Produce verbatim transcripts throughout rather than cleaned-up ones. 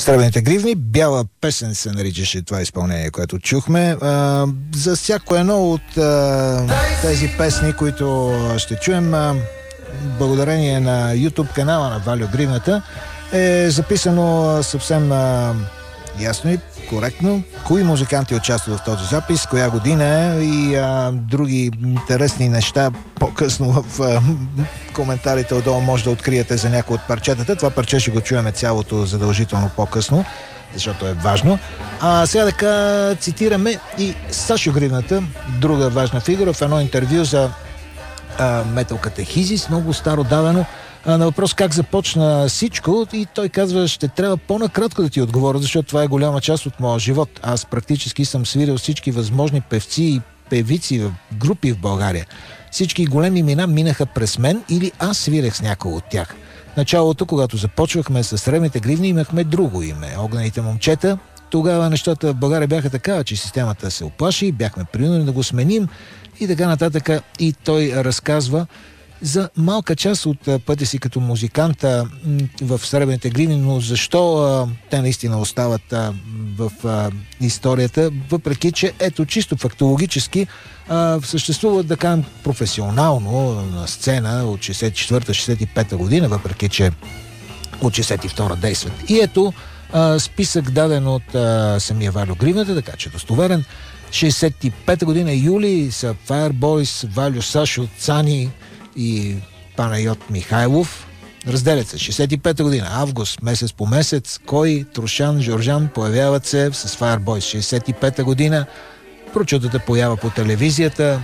Сребрените гривни. Бяла песен се наричаше това изпълнение, което чухме. А, за всяко едно от а, тези песни, които ще чуем, а, благодарение на YouTube канала на Вальо Гривната, е записано съвсем а, ясно и коректно кои музиканти участват в този запис, коя година е и а, други интересни неща. По-късно в а, коментарите отдолу може да откриете за някои от парчетата. Това парче ще го чуеме цялото задължително по-късно, защото е важно. А сега така цитираме и Сашо Гривната, друга важна фигура, в едно интервю за а, Metal Catechizis, много старо давано, на въпрос как започна всичко, и той казва: ще трябва по-накратко да ти отговоря, защото това е голяма част от моя живот. Аз практически съм свирил всички възможни певци и певици в групи в България. Всички големи имена минаха през мен или аз свирех с някой от тях. В началото, когато започвахме с Сребрените гривни, имахме друго име — Огнените момчета. Тогава нещата в България бяха такава, че системата се оплаши, бяхме принудени да го сменим и така нататък. И той разказва за малка част от пътя си като музикант а, в Сребрените гривни, но защо а, те наистина остават а, в а, историята, въпреки че ето чисто фактологически а, съществуват, да кажем, професионално на сцена от шейсет и четвърта шейсет и пета година, въпреки че от шейсет и втора действат. И ето а, списък даден от а, самия Вальо Гривната, така че достоверен. шейсет и пета година юли са Fireboys, Вальо, Сашо, Цани и Панайот Михайлов. Разделят се. шейсет и пета година, август, месец по месец, Кой, Трушан, Жоржан появяват се с Fireboys. шейсет и пета година, прочутата поява по телевизията.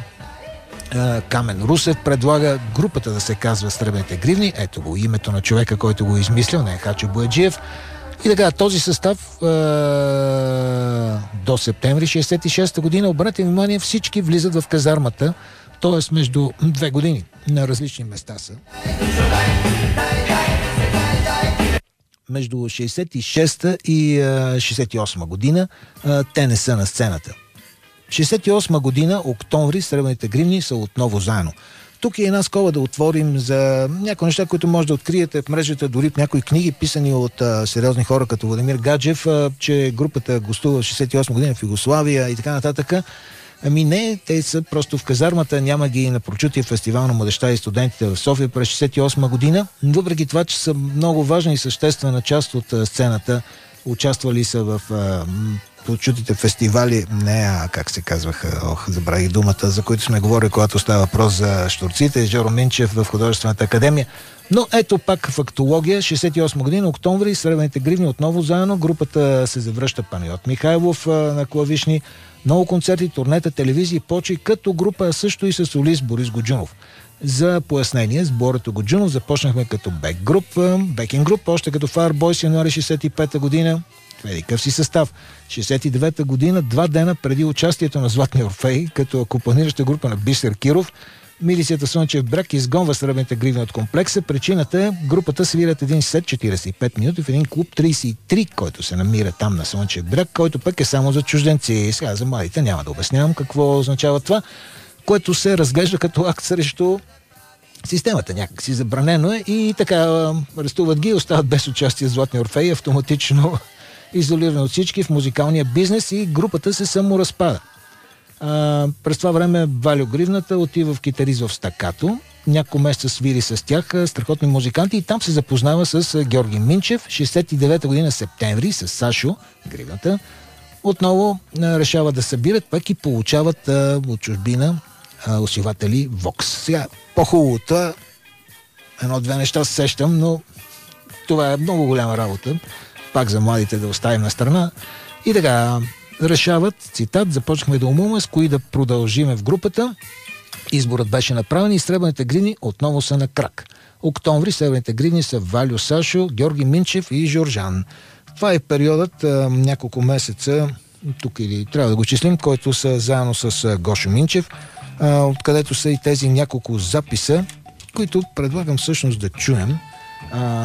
Камен Русев предлага групата да се казва Сребрените гривни. Ето го името на човека, който го измислил, не е Хачо Бояджиев. И така, този състав е, до септември шейсет и шеста година, обърнете внимание, всички влизат в казармата, т.е. между две години. На различни места са. Между шейсет и шеста и шейсет и осма година те не са на сцената. шейсет и осма година, октомври, Сребрените гривни са отново заедно. Тук е една скоба да отворим за някои неща, които може да откриете в мрежата, дори в някои книги, писани от а, сериозни хора като Владимир Гаджев, а, че групата гостува в шейсет и осма година в Югославия и така нататък. Ами не, те са просто в казармата, няма ги на прочутия фестивал на младежта и студентите в София през шейсет и осма година. Въпреки това, че са много важна и съществена част от а, сцената, участвали са в а, прочутите фестивали, не, а как се казваха, ох, забравих думата, за които сме говорили, когато става въпрос за Щурците, Жоро Минчев в Художествената академия. Но ето пак фактология, шейсет и осма година, октомври, Сребрените гривни отново заедно, групата се завръща, Панайот Михайлов а, на клавишни, много концерти, турнета, телевизии, почи, като група също и с солист Борис Годжунов. За пояснение, с Борето Годжунов започнахме като бек-груп, бекинг груп, още като Fireboys януари шейсет и пета година. Великъв си състав. шейсет и девета година, два дена преди участието на Златния Орфей, като акомпанираща група на Бисер Киров, милицията Слънчев бряг изгонва Сребрените гривни от комплекса. Причината е, групата свирят един сет четирийсет и пет минути в един клуб трийсет и три, който се намира там на Слънчев бряг, който пък е само за чужденци. Сега за младите няма да обяснявам какво означава това, което се разглежда като акт срещу системата, някак си забранено е, и така арестуват ги, остават без участие в Златния Орфей, автоматично изолирани от всички в музикалния бизнес, и групата се саморазпада. А, през това време Вальо Гривната отива в китарист в Стакато. Няколко месеца свири с тях, страхотни музиканти, и там се запознава с Георги Минчев. шейсет и девета година, септември, с Сашо Гривната. Отново а, решават да събират, пък и получават а, от чужбина а, усилватели Vox. Сега, по-хубавото, едно-две неща се сещам, но това е много голяма работа. Пак за младите да оставим на страна. И така, решават, цитат, започнахме да умуваме с кои да продължиме в групата. Изборът беше направен и Сребрените гривни отново са на крак. Октомври Сребрените гривни са Вальо, Сашо, Георги Минчев и Жоржан. Това е периодът, а, няколко месеца, тук или трябва да го числим, който са заедно с Гошо Минчев, а, откъдето са и тези няколко записа, които предлагам всъщност да чуем. А,